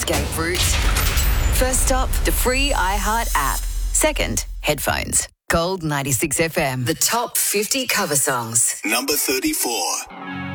escape route? First stop, the free iHeart app. Second, headphones. Gold 96 FM. The top 50 cover songs. Number 34.